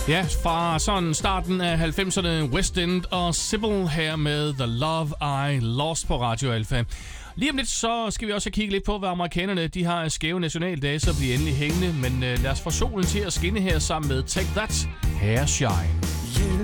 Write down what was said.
Ja, fra sådan starten af 90'erne, West End og Sybil her med The Love I Lost på Radio Alpha. Lige om lidt, så skal vi også kigge lidt på, hvad amerikanerne de har skæve nationaldage, så bliver endelig hængende. Men lad os få solen til at skinne her sammen med Take That, Hair Shine.